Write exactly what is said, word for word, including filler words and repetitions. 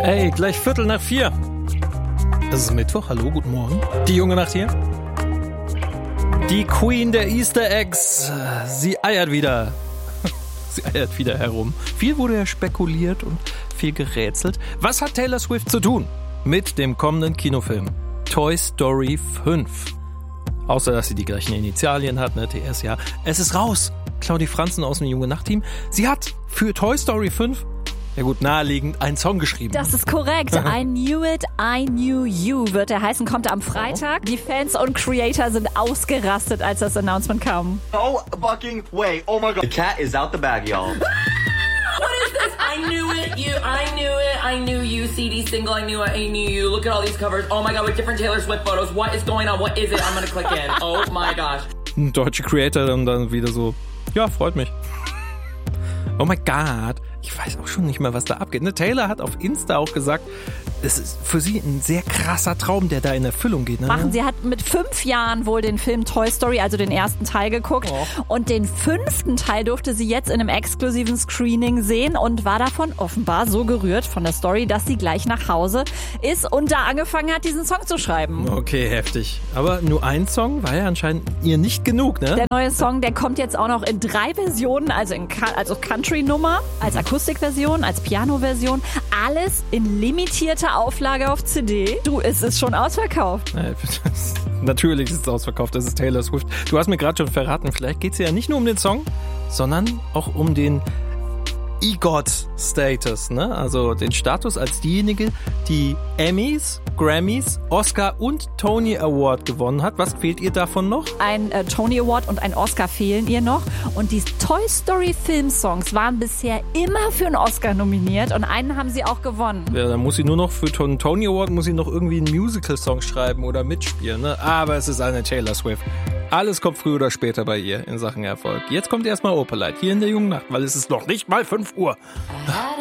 Ey, gleich Viertel nach vier. Es ist Mittwoch, hallo, guten Morgen. Die junge Nacht hier. Die Queen der Easter Eggs, sie eiert wieder. Sie eiert wieder herum. Viel wurde ja spekuliert und viel gerätselt. Was hat Taylor Swift zu tun mit dem kommenden Kinofilm Toy Story fünf? Außer, dass sie die gleichen Initialien hat, ne, T S, ja. Es ist raus. Claudie Franzen aus dem Junge Nacht-Team. Sie hat für Toy Story fünf, ja gut, naheliegend, einen Song geschrieben. Das ist korrekt. I Knew It, I Knew You wird er heißen, kommt am Freitag. Die Fans und Creator sind ausgerastet, als das Announcement kam. Oh fucking way. Oh my god. The cat is out the bag, y'all. What is this? I knew it, you, I knew it, I knew you, C D single, I knew it, I knew you. Look at all these covers. Oh my god, with different Taylor Swift photos. What is going on? What is it? I'm gonna click in. Oh my gosh. Ein deutscher Creator und dann wieder so, ja, freut mich. Oh my god. Ich weiß auch schon nicht mehr, was da abgeht. Ne, Taylor hat auf Insta auch gesagt, es ist für sie ein sehr krasser Traum, der da in Erfüllung geht. Ne? Machen. Sie hat mit fünf Jahren wohl den Film Toy Story, also den ersten Teil, geguckt. Oh. Und den fünften Teil durfte sie jetzt in einem exklusiven Screening sehen und war davon offenbar so gerührt von der Story, dass sie gleich nach Hause ist und da angefangen hat, diesen Song zu schreiben. Okay, heftig. Aber nur ein Song war ja anscheinend ihr nicht genug, ne? Der neue Song, der kommt jetzt auch noch in drei Versionen, also in also Country-Nummer, als Akustikversion, als Piano-Version, alles in limitierter Auflage auf C D. Du, es ist schon ausverkauft. Natürlich ist es ausverkauft, das ist Taylor Swift. Du hast mir gerade schon verraten, vielleicht geht es ja nicht nur um den Song, sondern auch um den EGOT-Status, ne? Also den Status als diejenige, die Emmys, Grammys, Oscar und Tony Award gewonnen hat. Was fehlt ihr davon noch? Ein äh, Tony Award und ein Oscar fehlen ihr noch. Und die Toy Story Filmsongs waren bisher immer für einen Oscar nominiert und einen haben sie auch gewonnen. Ja, dann muss sie nur noch für den Tony Award muss sie noch irgendwie einen Musical-Song schreiben oder mitspielen, ne? Aber es ist eine Taylor Swift. Alles kommt früher oder später bei ihr in Sachen Erfolg. Jetzt kommt erstmal Opalite hier in der jungen Nacht, weil es ist noch nicht mal fünf Uhr. Aha.